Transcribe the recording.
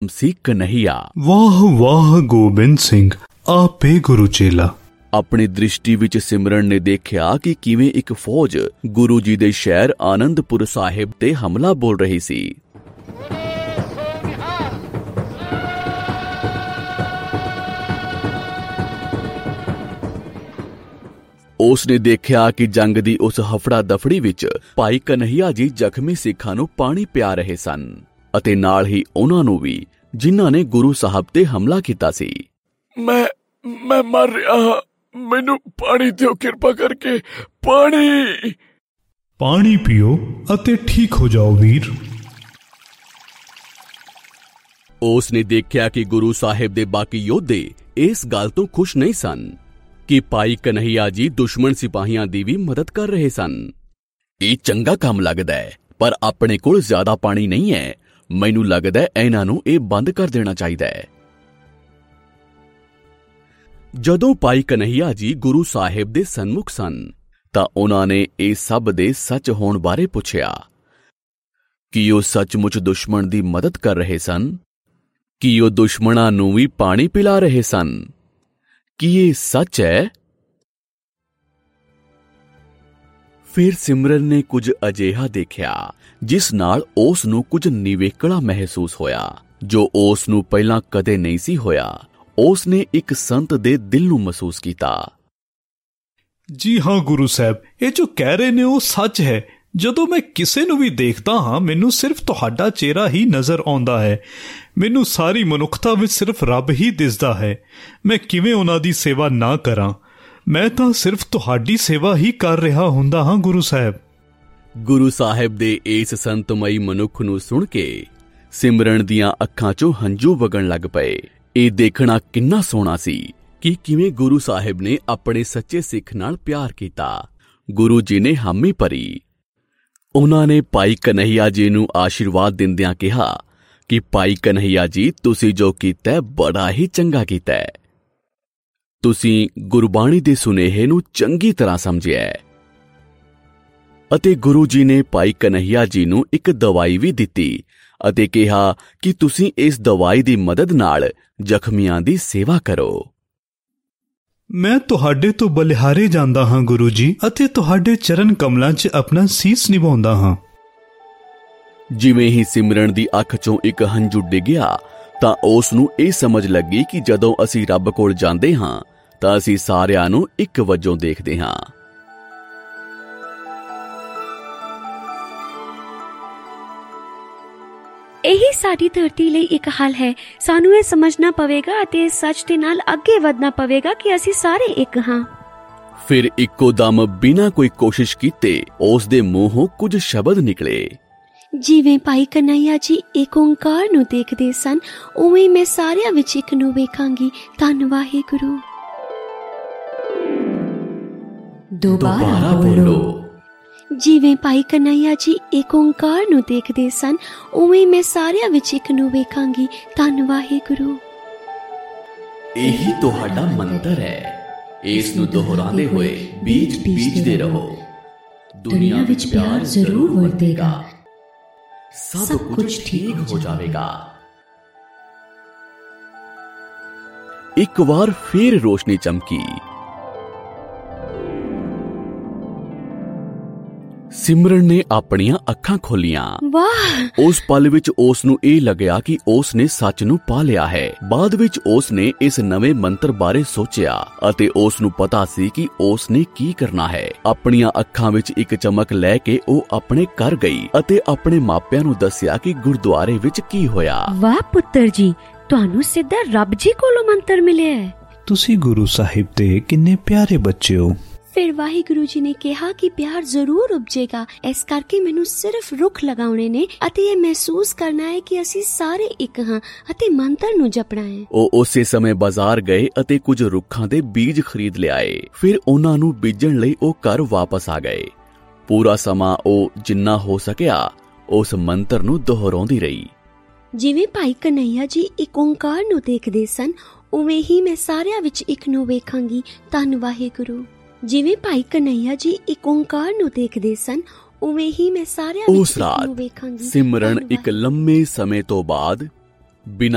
ਸੀ ਕਨ੍ਹਈਆ। ਵਾਹ ਵਾਹ ਗੋਬਿੰਦ ਸਿੰਘ, ਆਪੇ ਗੁਰੂ ਚੇਲਾ। ਆਪਣੀ ਦ੍ਰਿਸ਼ਟੀ ਵਿੱਚ ਸਿਮਰਨ ਨੇ ਦੇਖਿਆ ਕਿ ਕਿਵੇਂ ਇੱਕ ਫੌਜ ਗੁਰੂ ਜੀ ਦੇ ਸ਼ਹਿਰ ਆਨੰਦਪੁਰ ਸਾਹਿਬ ਤੇ ਹਮਲਾ ਬੋਲ ਰਹੀ ਸੀ। ਉਸ ਨੇ ਦੇਖਿਆ ਕਿ ਜੰਗ ਦੀ ਉਸ ਹਫੜਾ ਦਫੜੀ ਵਿੱਚ ਭਾਈ ਕਨ੍ਹਈਆ ਜੀ ਜ਼ਖਮੀ ਸਿੱਖਾਂ ਨੂੰ ਪਾਣੀ ਪਿਆ ਰਹੇ ਸਨ ਅਤੇ ਨਾਲ ਹੀ ਉਹਨਾਂ ਨੂੰ ਵੀ, ਜਿਨ੍ਹਾਂ ਨੇ ਗੁਰੂ ਸਾਹਿਬ ਤੇ ਹਮਲਾ ਕੀਤਾ ਸੀ। ਮੈਂ ਮਰ ਰਿਹਾ ਹਾਂ, ਮੈਨੂੰ ਪਾਣੀ ਦਿਓ, ਕਿਰਪਾ ਕਰਕੇ ਪਾਣੀ ਪੀਓ ਅਤੇ ਠੀਕ ਹੋ ਜਾਓ ਵੀਰ। ਉਸ ਨੇ ਦੇਖਿਆ ਕਿ ਗੁਰੂ ਸਾਹਿਬ ਦੇ ਬਾਕੀ ਯੋਧੇ ਇਸ ਗੱਲ ਤੋਂ ਖੁਸ਼ ਨਹੀਂ ਸਨ ਕਿ ਭਾਈ ਕਨ੍ਹਈਆ ਜੀ ਦੁਸ਼ਮਣ ਸਿਪਾਹੀਆਂ ਦੀ ਵੀ ਮਦਦ ਕਰ ਰਹੇ ਸਨ। ਇਹ ਚੰਗਾ ਕੰਮ ਲੱਗਦਾ ਹੈ, ਪਰ ਆਪਣੇ ਕੋਲ ਜ਼ਿਆਦਾ ਪਾਣੀ ਨਹੀਂ ਹੈ। ਮੈਨੂੰ ਲੱਗਦਾ ਹੈ ਇਹਨਾਂ ਨੂੰ ਇਹ ਬੰਦ ਕਰ ਦੇਣਾ ਚਾਹੀਦਾ ਹੈ। ਜਦੋਂ ਭਾਈ ਕਨ੍ਹਈਆ ਜੀ ਗੁਰੂ ਸਾਹਿਬ ਦੇ ਸਨਮੁਖ ਸਨ ਤਾਂ ਉਹਨਾਂ ਨੇ ਇਹ ਸਭ ਦੇ ਸੱਚ ਹੋਣ ਬਾਰੇ ਪੁੱਛਿਆ। ਕੀ ਉਹ ਸੱਚਮੁੱਚ ਦੁਸ਼ਮਣ ਦੀ ਮਦਦ ਕਰ ਰਹੇ ਸਨ? ਕੀ ਉਹ ਦੁਸ਼ਮਣਾਂ ਨੂੰ ਵੀ ਪਾਣੀ ਪਿਲਾ ਰਹੇ ਸਨ? ਕੀ ਇਹ ਸੱਚ ਹੈ? ਫਿਰ ਸਿਮਰਨ ਨੇ ਕੁਝ ਅਜਿਹਾ ਦੇਖਿਆ ਜਿਸ ਨਾਲ ਉਸ ਨੂੰ ਕੁਝ ਨਿਵੇਕਲਾ ਮਹਿਸੂਸ ਹੋਇਆ, ਜੋ ਉਸ ਨੂੰ ਪਹਿਲਾਂ ਕਦੇ ਨਹੀਂ ਸੀ ਹੋਇਆ। ਉਸ ਨੇ ਇੱਕ ਸੰਤ ਦੇ ਦਿਲ ਨੂੰ ਮਹਿਸੂਸ ਕੀਤਾ। ਜੀ ਹਾਂ ਗੁਰੂ ਸਾਹਿਬ, ਇਹ ਜੋ ਕਹਿ ਰਹੇ ਨੇ ਉਹ ਸੱਚ ਹੈ। ਜਦੋਂ ਮੈਂ ਕਿਸੇ ਨੂੰ ਵੀ ਦੇਖਦਾ ਹਾਂ, ਮੈਨੂੰ ਸਿਰਫ ਤੁਹਾਡਾ ਚਿਹਰਾ ਹੀ ਨਜ਼ਰ ਆਉਂਦਾ ਹੈ। ਮੈਨੂੰ ਸਾਰੀ ਮਨੁੱਖਤਾ ਵਿੱਚ ਸਿਰਫ ਰੱਬ ਹੀ ਦਿਸਦਾ ਹੈ। ਮੈਂ ਕਿਵੇਂ ਉਹਨਾਂ ਦੀ ਸੇਵਾ ਨਾ ਕਰਾਂ? ਮੈਂ ਤਾਂ ਸਿਰਫ ਤੁਹਾਡੀ ਸੇਵਾ ਹੀ ਕਰ ਰਿਹਾ ਹੁੰਦਾ ਹਾਂ ਗੁਰੂ ਸਾਹਿਬ। ਗੁਰੂ ਸਾਹਿਬ ਦੇ ਇਸ ਸੰਤਮਈ ਮਨੁੱਖ ਨੂੰ ਸੁਣ ਕੇ ਸਿਮਰਨ ਦੀਆਂ ਅੱਖਾਂ 'ਚੋਂ ਹੰਝੂ ਵਗਣ ਲੱਗ ਪਏ। ਇਹ ਦੇਖਣਾ ਕਿੰਨਾ ਸੋਹਣਾ ਸੀ ਕਿ ਕਿਵੇਂ ਗੁਰੂ ਸਾਹਿਬ ਨੇ ਆਪਣੇ ਸੱਚੇ ਸਿੱਖ ਨਾਲ ਪਿਆਰ ਕੀਤਾ। ਗੁਰੂ ਜੀ ਨੇ ਹਾਮੀ ਭਰੀ। ਉਹਨਾਂ ਨੇ ਭਾਈ ਕਨ੍ਹਈਆ ਜੀ ਨੂੰ ਆਸ਼ੀਰਵਾਦ ਦਿੰਦਿਆਂ ਕਿਹਾ ਕਿ ਭਾਈ ਕਨ੍ਹਈਆ ਜੀ, ਤੁਸੀਂ ਜੋ ਕੀਤਾ ਬੜਾ ਹੀ ਚੰਗਾ ਕੀਤਾ ਹੈ। ਤੁਸੀਂ ਗੁਰਬਾਣੀ ਦੇ ਸੁਨੇਹੇ ਨੂੰ ਚੰਗੀ ਤਰ੍ਹਾਂ ਸਮਝਿਆ ਅਤੇ ਗੁਰੂ ਜੀ ਨੇ ਭਾਈ ਕਨ੍ਹਈਆ ਜੀ ਨੂੰ ਇੱਕ ਦਵਾਈ ਵੀ ਦਿੱਤੀ ਅਤੇ ਕਿਹਾ ਕਿ ਤੁਸੀਂ ਇਸ ਦਵਾਈ ਦੀ ਮਦਦ ਨਾਲ ਜ਼ਖਮੀਆਂ ਦੀ ਸੇਵਾ ਕਰੋ। ਮੈਂ ਤੁਹਾਡੇ ਤੋਂ ਬਲਿਹਾਰੇ ਜਾਂਦਾ ਹਾਂ ਗੁਰੂ ਜੀ, ਅਤੇ ਤੁਹਾਡੇ ਚਰਨ ਕਮਲਾਂ 'ਚ ਆਪਣਾ ਸੀਸ ਨਿਭਾਉਂਦਾ ਹਾਂ। ਜਿਵੇਂ ਹੀ ਸਿਮਰਨ ਦੀ ਅੱਖ 'ਚੋਂ ਇੱਕ ਹੰਝੂ ਡਿੱਗਿਆ ਤਾਂ ਉਸ ਨੂੰ ਇਹ ਸਮਝ ਲੱਗੀ ਕਿ ਜਦੋਂ ਅਸੀਂ ਰੱਬ ਕੋਲ ਜਾਂਦੇ ਹਾਂ ਤਾਂ ਅਸੀਂ ਸਾਰਿਆਂ ਨੂੰ ਇੱਕ ਵਜੋਂ ਦੇਖਦੇ ਹਾਂ। ਇਹੀ ਸਾਡੀ ਧਰਤੀ ਲਈ ਇੱਕ ਹੱਲ ਹੈ। ਸਾਨੂੰ ਇਹ ਸਮਝਣਾ ਪਵੇਗਾ ਅਤੇ ਇਸ ਸੱਚ ਦੇ ਨਾਲ ਅੱਗੇ ਵਧਣਾ ਪਵੇਗਾ ਕਿ ਅਸੀਂ ਸਾਰੇ ਇੱਕ ਹਾਂ। ਫਿਰ ਇੱਕੋ ਦਮ ਬਿਨਾਂ ਕੋਈ ਕੋਸ਼ਿਸ਼ ਕੀਤੇ ਉਸ ਦੇ ਮੂੰਹੋਂ ਕੁਝ ਸ਼ਬਦ ਨਿਕਲੇ। ਜਿਵੇਂ ਭਾਈ ਕਨ੍ਹਈਆ ਜੀ ਏਕ ਓਂਕਾਰ ਨੂੰ ਦੇਖਦੇ ਸਨ, ਉਵੇਂ ਮੈਂ ਸਾਰਿਆਂ ਵਿੱਚ ਇੱਕ ਨੂੰ ਵੇਖਾਂਗੀ। ਧੰਨ ਵਾਹਿਗੁਰੂ। ਦੁਬਾਰਾ ਬੋਲੋ। ਜਿਵੇਂ ਭਾਈ ਕਨ੍ਹਈਆ ਜੀ ਏਕ ਓਂਕਾਰ ਨੂੰ ਦੇਖਦੇ ਸਨ, ਉਵੇਂ ਮੈਂ ਸਾਰਿਆਂ ਵਿੱਚ ਇੱਕ ਨੂੰ ਵੇਖਾਂਗੀ। ਧੰਨ ਵਾਹਿਗੁਰੂ। ਇਹੀ ਤੁਹਾਡਾ ਮੰਤਰ ਹੈ। ਇਸ ਨੂੰ ਦੁਹਰਾਉਂਦੇ ਹੋਏ ਬੀਜ ਬੀਜਦੇ ਰਹੋ। ਦੁਨੀਆ ਵਿੱਚ ਪਿਆਰ ਜ਼ਰੂਰ ਵਰਤੇਗਾ। ਸਭ ਕੁਝ ਠੀਕ ਹੋ ਜਾਵੇਗਾ। ਇੱਕ ਵਾਰ ਫਿਰ ਰੋਸ਼ਨੀ ਚਮਕੀ। ਸਿਮਰਨ ਨੇ ਆਪਣੀਆਂ ਅੱਖਾਂ ਖੋਲੀਆਂ। ਵਾਹ! ਉਸ ਪਲ ਵਿੱਚ ਉਸ ਨੂੰ ਇਹ ਲੱਗਿਆ ਕਿ ਉਸ ਨੇ ਸੱਚ ਨੂੰ ਪਾ ਲਿਆ ਹੈ। ਬਾਅਦ ਵਿੱਚ ਉਸ ਨੇ ਇਸ ਨਵੇਂ ਮੰਤਰ ਬਾਰੇ ਸੋਚਿਆ ਅਤੇ ਉਸ ਨੂੰ ਪਤਾ ਸੀ ਕਿ ਉਸ ਨੇ ਕੀ ਕਰਨਾ ਹੈ। ਆਪਣੀਆਂ ਅੱਖਾਂ ਵਿੱਚ ਇੱਕ ਚਮਕ ਲੈ ਕੇ ਉਹ ਆਪਣੇ ਘਰ ਗਈ ਅਤੇ ਆਪਣੇ ਮਾਪਿਆਂ ਨੂੰ ਦੱਸਿਆ ਕਿ ਗੁਰਦੁਆਰੇ ਵਿੱਚ ਕੀ ਹੋਇਆ। ਵਾਹ ਪੁੱਤਰ ਜੀ, ਤੁਹਾਨੂੰ ਸਿੱਧਾ ਰੱਬ ਜੀ ਕੋਲੋਂ ਮੰਤਰ ਮਿਲਿਆ ਹੈ। ਤੁਸੀਂ ਗੁਰੂ ਸਾਹਿਬ ਦੇ ਕਿੰਨੇ ਪਿਆਰੇ ਬੱਚੇ ਹੋ। ਫਿਰ ਵਾਹਿਗੁਰੂ ਜੀ ਨੇ ਕਿਹਾ ਕਿ ਪਿਆਰ ਜ਼ਰੂਰ ਉਪਜੇਗਾ। ਇਸ ਕਰਕੇ ਮੈਨੂੰ ਸਿਰਫ ਰੁੱਖ ਲਗਾਉਣੇ ਨੇ ਅਤੇ ਇਹ ਮਹਿਸੂਸ ਕਰਨਾ ਹੈ ਕਿ ਅਸੀਂ ਸਾਰੇ ਇੱਕ ਹਾਂ ਅਤੇ ਮੰਤਰ ਨੂੰ ਜਪਣਾ ਹੈ। ਉਹ ਉਸੇ ਸਮੇਂ ਬਾਜ਼ਾਰ ਗਏ ਅਤੇ ਕੁਝ ਰੁੱਖਾਂ ਦੇ ਬੀਜ ਖਰੀਦ ਲਿਆਏ। ਫਿਰ ਉਹਨਾਂ ਨੂੰ ਬੀਜਣ ਲਈ ਉਹ ਘਰ ਵਾਪਸ ਆ ਗਏ। ਪੂਰਾ ਸਮਾਂ ਉਹ ਜਿੰਨਾ ਹੋ ਸਕਿਆ ਉਸ ਮੰਤਰ ਨੂੰ ਦੁਹਰਾਉਂਦੀ ਰਹੀ। ਜਿਵੇਂ ਭਾਈ ਕਨ੍ਹਈਆ ਜੀ ਇੱਕ ਓਂਕਾਰ ਨੂੰ ਦੇਖਦੇ ਸਨ, ਉਵੇਂ ਹੀ ਮੈਂ ਸਾਰਿਆਂ ਵਿੱਚ ਇੱਕ ਨੂੰ ਵੇਖਾਂਗੀ। ਧੰਨ ਵਾਹਿਗੁਰੂ। ਜਿਵੇਂ ਭਾਈ ਕਨ੍ਹਈਆ ਜੀ ਇੱਕ ਓਂਕਾਰ ਨੂੰ ਦੇਖਦੇ ਸਨ, ਉਵੇਂ ਹੀ ਮੈਂ ਸਾਰਿਆਂ ਵਿੱਚ ਇੱਕ ਨੂੰ ਵੇਖਾਂਗੀ। ਸਿਮਰਨ ਇੱਕ ਲੰਮੇ ਸਮੇਂ ਤੋਂ ਬਾਅਦ ਬਿਨਾਂ